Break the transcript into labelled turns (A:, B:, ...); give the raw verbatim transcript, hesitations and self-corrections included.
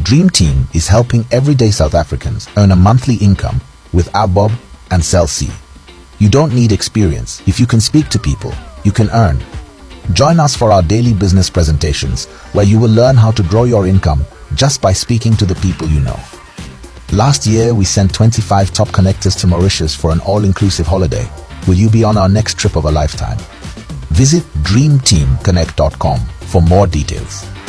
A: Dream Team is helping everyday South Africans earn a monthly income with ABOB and Cell C. You don't need experience. If you can speak to people, you can earn. Join us for our daily business presentations, where you will learn how to grow your income just by speaking to the people you know. Last year, we sent twenty-five top connectors to Mauritius for an all-inclusive holiday. Will you be on our next trip of a lifetime? Visit dream team connect dot com for more details.